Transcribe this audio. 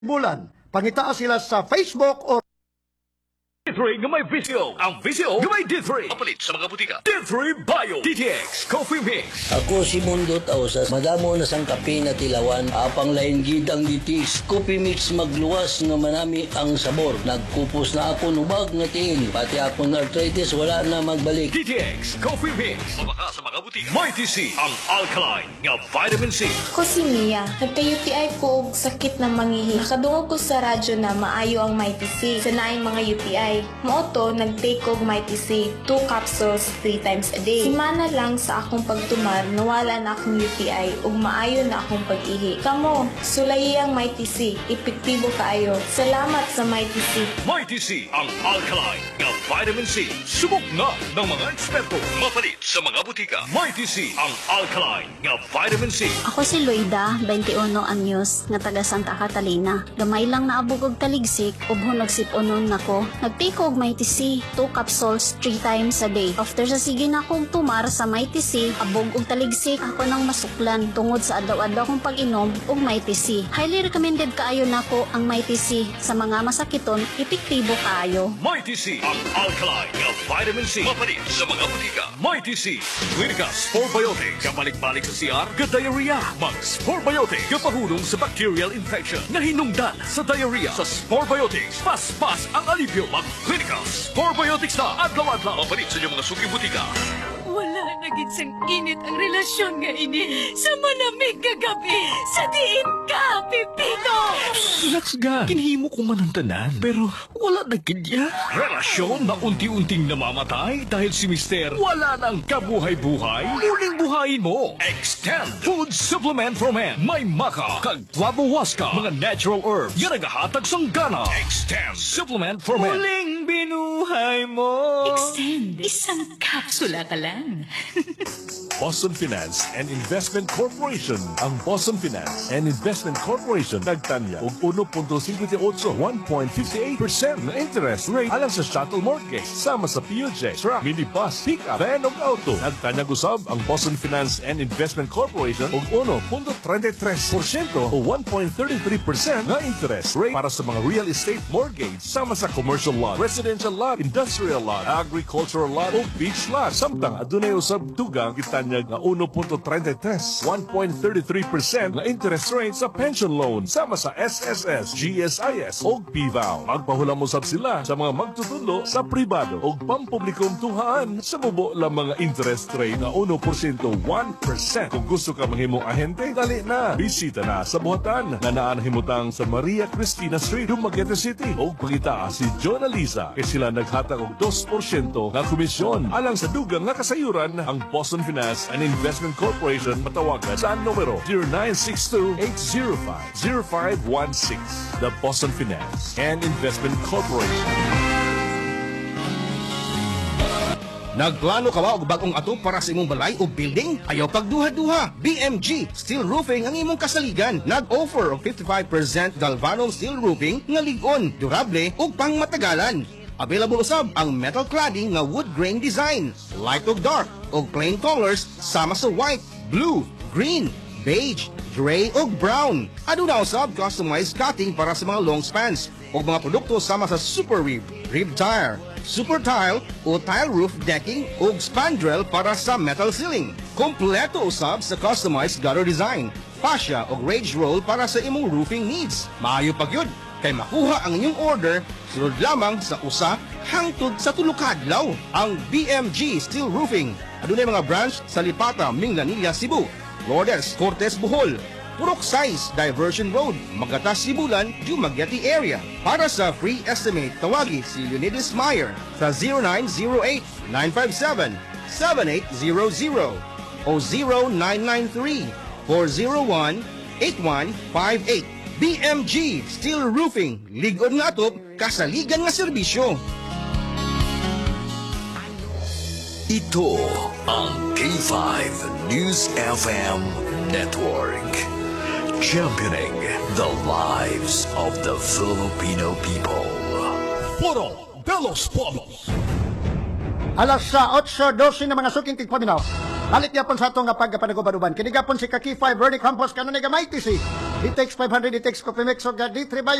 bulan. Pangitaa sila sa Facebook o D3 nga may visyo. Ang visyo nga may D3. Papalit sa mga butika. D3 Bio. DTX Coffee Mix. Ako si Mundo Tausas, madamo na sang kape na tilawan, apang lain gidang ditis, coffee mix magluwas nga manami ang sabor. Nagkupos na ako nubag nga tiil, pati ako na arthritis wala na magbalik. DTX Coffee Mix. Mabaka sa mga butika. Mighty C. Ang alkaline nga vitamin C. Ko si Mia. Nagka-UTI ko og sakit na mangihi. Nakadungog ko sa radyo na maayo ang Mighty C. Sa naing mga UTI. Moto, nag-take og Mighty C. 2 capsules 3 times a day. Simana lang sa akong pagtumar, nawala na akong UTI ug maayo na akong pag-ihi. Kamo, sulayi ang Mighty C. Epektibo kaayo. Salamat sa Mighty C. Mighty C. Ang alkaline nga vitamin C. Subok na ng mga eksperto. Mapalit sa mga butika. Mighty C. Ang alkaline nga vitamin C. Ako si Luida, 21 anyos, nga taga Santa Catalina. Gamay lang naabog og taligsik, ubhon nagsip-unon nako. Nagtake og Mighty C, 2 capsules 3 times a day. After sa sige na akong tumar sa Mighty C, abog og taligsik, ako nang masuklan tungod sa adlaw-adlaw kong pag-inom og Mighty C. Highly recommended kaayo nako ang Mighty C sa mga masakiton, epektibo kaayo. Mighty C. Ang alkaline nga vitamin C. Mapalit sa mga butika. Mighty C. Clinicas Sporbiotic. Kapalik-balik sa CR, ka-diarrhea. Mag Sporbiotic. Kapahulong sa bacterial infection na hinungdan sa diarrhea. Sa Sporbiotics, pas-pas ang alivyo. Mag Clinicas Sporbiotics na adlaw-adlaw. Mapalit sa inyong mga suki butika. Wala na gid sang init ang relasyon nga ini sa manamig kagabi sa diin ka, Pipito! Relax ga. Kinhimo ko man ang tanan. Pero wala na kanya. Relasyon na unti-unting namamatay dahil si Mister wala nang kabuhay-buhay. Muling buhayin mo. Extend Food Supplement for Men. May maka, kag flavowaska, mga natural herbs. Yan ang hahatag sang gana. Extend Supplement for Men. Muling binuhay mo. Extend, isang kapsula ka lang. Boston Finance and Investment Corporation. Ang Boston Finance and Investment Corporation nagtanya og 1.58 1.58% na interest rate alang sa shuttle mortgage sama sa PUJ, truck, minibus, pick-up, van ug auto. Nagtanya usab ang Boston Finance and Investment Corporation og 1.33% o 1.33% na interest rate para sa mga real estate mortgage sama sa commercial lot, residential lot, industrial lot, agricultural lot o beach lot. Samtang adunay usab dugang gitanya nga 1.33, 1.33% na interest rate sa pension loan sama sa SSS, GSIS o PVAL. Magpahulam usab sila sa mga magtutulo sa pribado o pampublikong tuhaan sa mubo lang mga interest rate na 1%, 1%. Kung gusto ka manghimong ahente, dali na. Bisita na sa buhatan na naanahimutang sa Maria Cristina Street, Dumaguete City. O pangita si John Aliza kay sila naghatag og 2% na komisyon alang sa dugang nga kasayuran ang Boston Finance and Investment Corporation. Matawagan sa numero 0962-805-0516. The Boston Finance and Investment Corporation. Nagplano ka ba og bagong ato para sa imong balay o building? Ayaw pagduha-duha. BMG Steel Roofing ang imong kasaligan. Nag-offer og 55% galvanum steel roofing nga lig-on, durable ug pangmatagalan. Available usab ang metal cladding nga wood grain design, light ug dark ug plain colors sama sa white, blue, green, beige, gray ug brown. Aduna usab customized cutting para sa mga long spans ug mga produkto sama sa super rib, rib tire, super tile o tile roof decking ug spandrel para sa metal ceiling. Kompleto usab sa customized gutter design, fascia ug rage roll para sa imong roofing needs. Maayo pa gyud kay makuha ang inyong order sulod lamang sa usa hangtod sa tulo ka adlaw. Ang BMG Steel Roofing adunay mga branch sa Lipata, Minglanilla, Cebu, Lourdes, Cortes, Bohol, Purok Size, Diversion Road, Magatas, Sibulan, Dumaguete area. Para sa free estimate, tawagi si Leonidas Meyer sa 0908-957-7800 o 0993-401-8158. BMG Steel Roofing, lig-on nga atop, kasaligan nga serbisyo. Ito ang K5 News FM Network. Championing the lives of the Filipino people. Puro Belos Polos. Alas sa 8:12 na mga suking tigpaminaw. Halit yapon sa atong nga pagpanaguban-uban. Kini gapon si Kaki 5 Bernie Campos kanang gamay si. It takes 500, it takes Coffee Mix o D3 Bio.